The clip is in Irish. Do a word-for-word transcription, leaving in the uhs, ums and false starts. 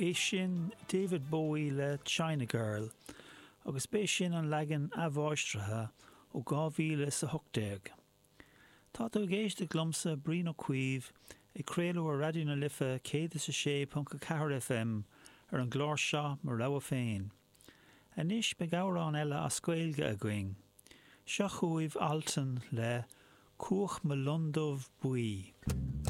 é sin David Bowie le China Girl, agus bé sin an legan abháistrithe ó two thousand eighteen. Tá tú géiste glumsa Brino Cuiv ag créalú a radio na lifa one oh six point four F M ar an glár seo mar rogha féin. Anis be gabhrán eile a scoilge a going. Seo chuaibh Alton le Cúch me Londómh Buí.